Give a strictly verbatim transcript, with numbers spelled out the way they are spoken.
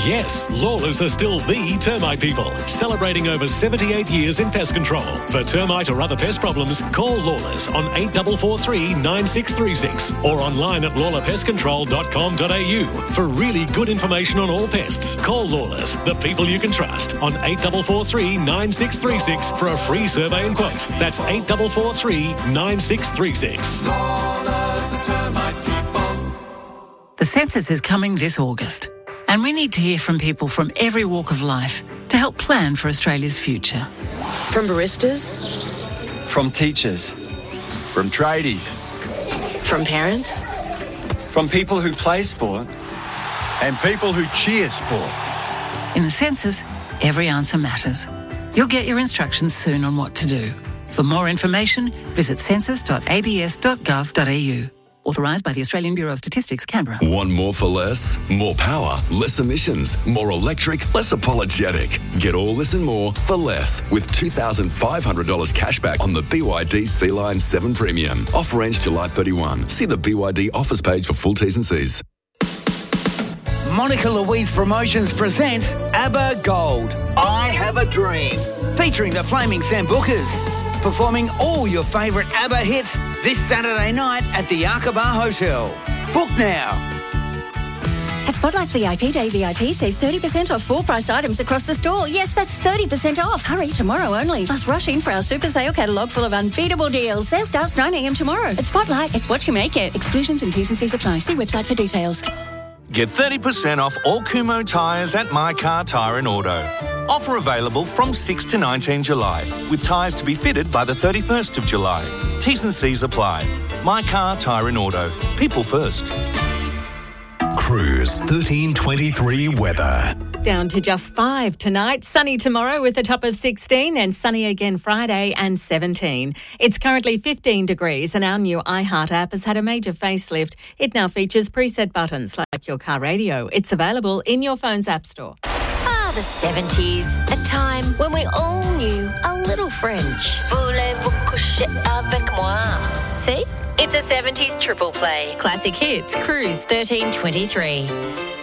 Yes, Lawless are still the termite people, celebrating over seventy-eight years in pest control. For termite or other pest problems, call Lawless on eight four four three, nine six three six or online at lawler pest control dot com dot a u for really good information on all pests. Call Lawless, the people you can trust, on eight four four three, nine six three six for a free survey and quote. That's eight four four three, nine six three six. Lawless, the termite people. The census is coming this August, and we need to hear from people from every walk of life to help plan for Australia's future. From baristas, From teachers. From tradies. from parents, From people who play sport. And people who cheer sport. In the census, every answer matters. You'll get your instructions soon on what to do. For more information, visit census dot a b s dot gov dot a u. Authorised by the Australian Bureau of Statistics, Canberra. Want more for less? More power, less emissions, more electric, less apologetic. Get all this and more for less with two thousand five hundred dollars cashback on the B Y D C-Line seven Premium. Offer ends July thirty-first. See the B Y D offers page for full T's and C's. Monica Louise Promotions presents ABBA Gold, I Have a Dream, featuring the Flaming Sambucas, performing all your favourite ABBA hits this Saturday night at the Aqaba Hotel. Book now. At Spotlight's V I P Day V I P, save thirty percent off full-priced items across the store. Yes, that's thirty percent off. Hurry, tomorrow only. Plus, rush in for our super sale catalogue full of unbeatable deals. Sale starts nine a m tomorrow. At Spotlight, it's what you make it. Exclusions and T's and C's apply. See website for details. Get thirty percent off all Kumo tyres at My Car Tyre and Auto. Offer available from sixth to nineteenth July, with tyres to be fitted by the thirty-first of July. T's and C's apply. My Car Tyre and Auto. People first. Cruise thirteen twenty-three weather. Down to just five tonight. Sunny tomorrow with a top of sixteen, then sunny again Friday and seventeen. It's currently fifteen degrees and our new iHeart app has had a major facelift. It now features preset buttons like your car radio. It's available in your phone's app store. Ah, the seventies. A time when we all knew a little French. Voulez-vous coucher avec moi? See? It's a seventies triple play. Classic hits, Cruise thirteen twenty-three.